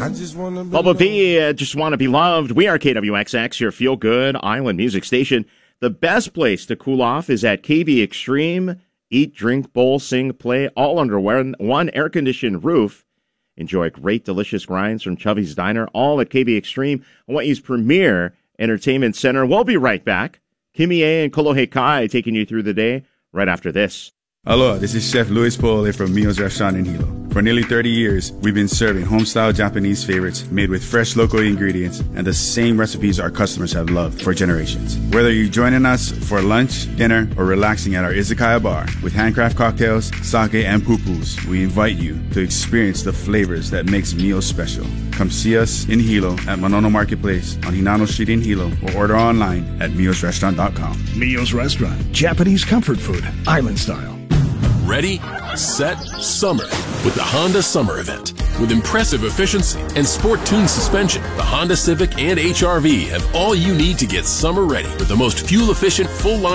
Bubba B, just want to be loved. We are KWXX, your feel-good island music station. The best place to cool off is at KB Extreme. Eat, drink, bowl, sing, play, all under one air-conditioned roof. Enjoy great, delicious grinds from Chubby's Diner, all at KB Extreme, Hawaii's premier entertainment center. We'll be right back. Kimi A and Kolohe Kai taking you through the day right after this. Aloha, this is Chef Luis Poole from Mio's Restaurant in Hilo. For nearly 30 years, we've been serving home-style Japanese favorites made with fresh local ingredients and the same recipes our customers have loved for generations. Whether you're joining us for lunch, dinner, or relaxing at our izakaya bar with handcraft cocktails, sake, and pupus, we invite you to experience the flavors that makes Mio's special. Come see us in Hilo at Manono Marketplace on Hinano Street in Hilo or order online at miosrestaurant.com. Mio's Restaurant, Japanese comfort food, island style. Ready, set, summer with the Honda Summer Event. With impressive efficiency and sport-tuned suspension, the Honda Civic and HR-V have all you need to get summer ready with the most fuel-efficient full-line